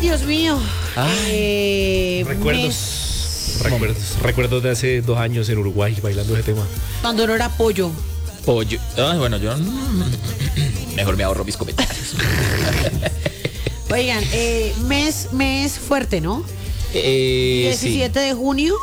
Dios mío. Recuerdos de hace 2 años en Uruguay bailando ese tema. Cuando no era pollo. Pollo. Bueno, yo mejor me ahorro mis comentarios. Oigan, mes fuerte, ¿no? 17 de junio,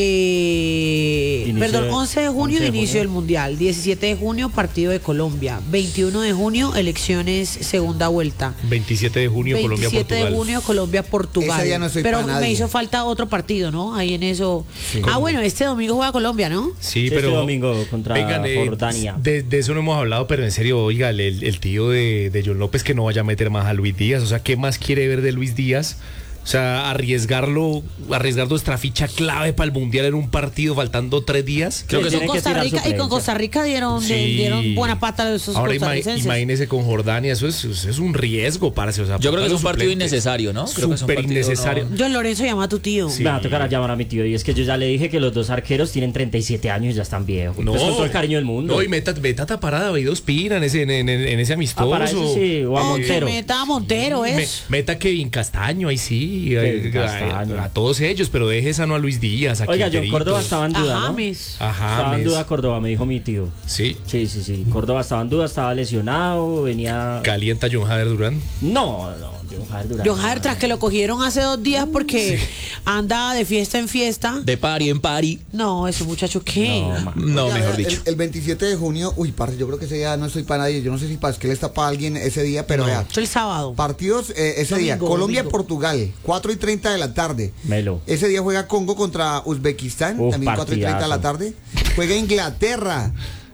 11 de junio, inicio del Mundial. 17 de junio, partido de Colombia. 21 de junio, elecciones, segunda vuelta. 27 de junio, 27 de junio, Colombia-Portugal. Esa ya no soy pero pa' nadie. me hizo falta otro partido, ¿no? Ahí en eso. Sí. Bueno, este domingo juega Colombia, ¿no? Sí, pero este domingo contra Jordania. De eso no hemos hablado, pero en serio, oiga, el tío de John López que no vaya a meter más a Luis Díaz. O sea, ¿qué más quiere ver de Luis Díaz? O sea, arriesgar nuestra ficha clave para el Mundial en un partido faltando 3 días. Creo que Con Costa Rica, y con Costa Rica dieron buena pata a esos ahora costarricenses. imagínese con Jordania, eso es un riesgo, parce. O sea, yo creo que es un suplente. partido innecesario, ¿no? Creo que es un Súper partido innecesario. John Lorenzo llama a tu tío. Sí. Me va a tocar a llamar a mi tío. Y es que yo ya le dije que los dos arqueros tienen 37 años y ya están viejos. No, Pues con todo el cariño del mundo. No, y meta taparada David Ospina en ese amistoso. Para eso sí, o a Montero. Que meta a Montero, Meta Kevin Castaño, ahí sí. Kevin Castaño. A todos ellos, pero deje sano a Luis Díaz. Oiga, John Córdoba estaba en duda, a ¿no? James. Estaba en duda Córdoba, me dijo mi tío. Sí. Sí. Córdoba estaba en duda, estaba lesionado, venía... Calienta John Jader Durán. No, John Jader Durán. John Jader, tras que lo cogieron hace 2 días porque anda de fiesta en fiesta. De party en party. No, ese muchacho, ¿qué? No, Oiga, mejor el- dicho. El 27 de junio, parce, yo creo que ese día no estoy para nadie. Yo no sé si Pasquel está para alguien ese día, pero vea. Es el sábado. Partidos ese día. Domingo. Colombia-Portugal, 4:30 de la tarde. Melo. Ese día juega Congo contra Uzbekistán, también 4:30 de la tarde. Juega Inglaterra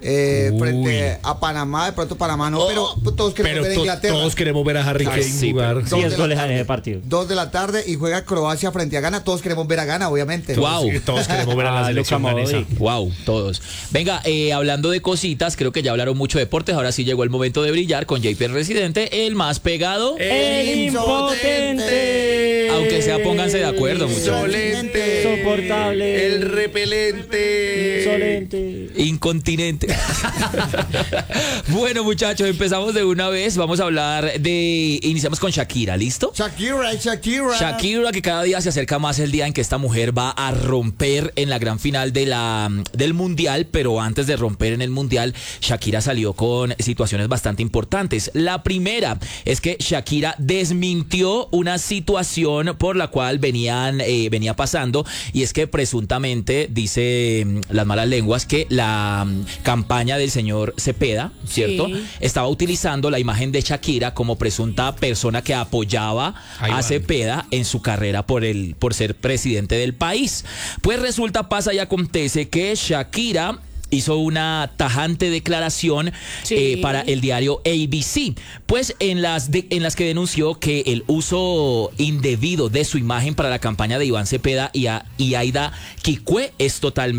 frente a Panamá. De pronto Panamá no, pero todos queremos ver a Inglaterra. Todos queremos ver a Harry Kane Sí, jugar. pero- 10 goles en ese partido. 2 de la tarde y juega Croacia frente a Ghana. Todos queremos ver a Ghana, obviamente. Wow. Todos queremos ver a la Ah, selección Luka danesa. Modric. Wow, todos. Venga, hablando de cositas, creo que ya hablaron mucho de deportes. Ahora sí llegó el momento de brillar con JP Residente, el más pegado. ¡El impotente! Aunque sea, pónganse de acuerdo, muchachos. Insolente. Insoportable. El repelente. Insolente. Incontinente. Bueno, muchachos, empezamos de una vez. Vamos a hablar iniciamos con Shakira, ¿listo? Shakira, que cada día se acerca más el día en que esta mujer va a romper en la gran final del Mundial, pero antes de romper en el Mundial, Shakira salió con situaciones bastante importantes. La primera es que Shakira desmintió una situación por la cual venía pasando, y es que presuntamente, dice las malas lenguas, que la campaña del señor Cepeda, ¿cierto? Sí. Estaba utilizando la imagen de Shakira como presunta persona que apoyaba a Cepeda en su carrera por ser presidente del país. Pues resulta, pasa y acontece que Shakira hizo una tajante declaración para el diario ABC, pues en las que denunció que el uso indebido de su imagen para la campaña de Iván Cepeda y Aida Quicue es totalmente